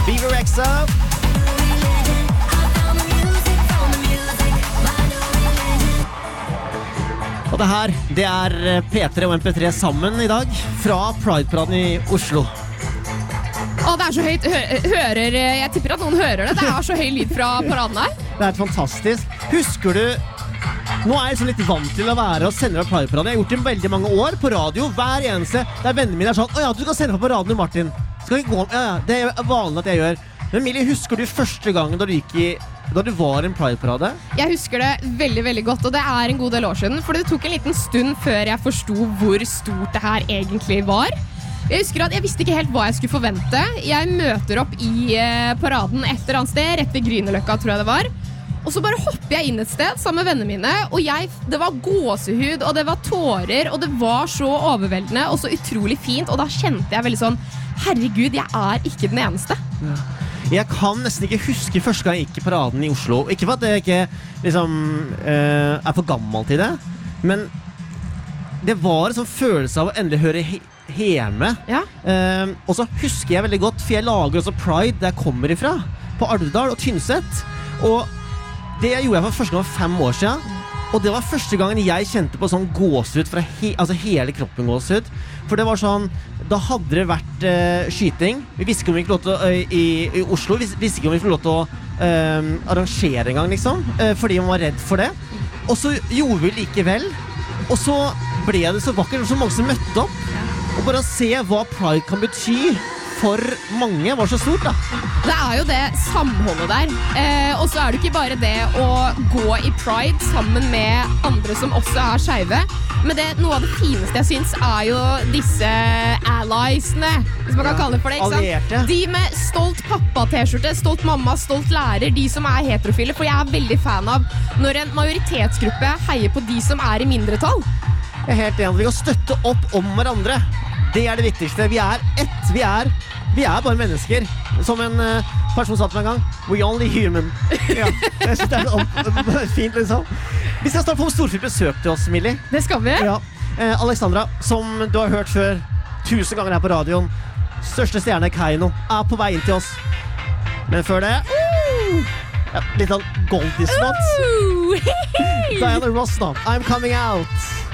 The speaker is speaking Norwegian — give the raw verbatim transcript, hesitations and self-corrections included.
Bieber Rexha. Og det her, det er P tre og M P tre sammen i dag fra Pride-paraden i Oslo. Å, det er så høyt. Hø- hører, jeg tipper at noen hører det. Det er så høy lyd fra paraden her. Det er helt fantastisk. Husker du, nå er jeg liksom litt vant til å være og sende fra Pride-paraden. Jeg har gjort det i veldig mange år på radio, hver eneste. Der vennene mine er sånn, å ja, du skal sende fra paraden, Martin. Skal vi gå? Ja, ja, det er vanlig at jeg gjør. Men Millie, husker du første gangen da du gikk i da du var en Pride-parade? Jeg husker det veldig, veldig godt, og det er en god del år siden, for det tok en liten stund før jeg forsto hvor stort det her egentlig var. Jeg husker at jeg visste ikke helt hva jeg skulle forvente. Jeg møter opp i eh, paraden et eller annet sted, rett ved Grünerløkka, tror jeg det var. Og så bare hopper jeg inn et sted sammen med vennene mine, og jeg, det var gåsehud, og det var tårer, og det var så overveldende, og så utrolig fint, og da kjente jeg veldig sånn, herregud, jeg er ikke den eneste. Ja. Jeg kan nesten ikke huske første gang jeg gikk i paraden i Oslo. Ikke for at jeg ikke liksom, uh, er for gammel til det, men det var en sånn følelse av å endelig høre he hjemme. Ja. Uh, og så husker jeg veldig godt, for jeg lager også Pride der jeg kommer ifra, på Alvdal og Tynset. Og det gjorde jeg for første gang for fem år siden. Og det var første gangen jeg kjente på sånn gåsehud fra he altså hele kroppen gåsehud. For det var sånn, da hadde det vært uh, skyting. Vi visste ikke om vi fikk lov til å, uh, i, i Oslo, vi visste ikke om vi fikk lov til å uh, arrangere en gang, liksom. Uh, fordi man var redd for det. Og så gjorde vi likevel. Og så ble det så vakkert, og så mange som møtte opp. Og bare å se hva Pride kan bety for mange var så stort, da. Det er jo det samholdet der. Eh, og så er det ikke bare det å gå i Pride sammen med andre som også er skeive. Men det, noe av det fineste jeg synes er jo disse alliesene, hvis man kan kalle det for det, ikke sant? Allierte. De med stolt pappa-t-skjorte, stolt mamma, stolt lærer, de som er heterofile. For jeg er veldig fan av når en majoritetsgruppe heier på de som er i mindretall. Jeg er helt enig. Vi kan støtte opp om hverandre. Det er det viktigste. Vi er ett. Vi er, vi er bare mennesker. Som en uh, person sa til meg en gang. We only human. Ja, jeg synes det er sånn, fint, liksom. Vi skal snart få storfint besøk til oss, Millie. Det skal vi. Ja. Eh, Alexandra, som du har hørt før tusen ganger her på radioen, største stjerne Kaino, er på vei inn til oss. Men før det uh, ja, litt sånn Goldie-spot. Uh, Diana Ross nå. I'm coming out.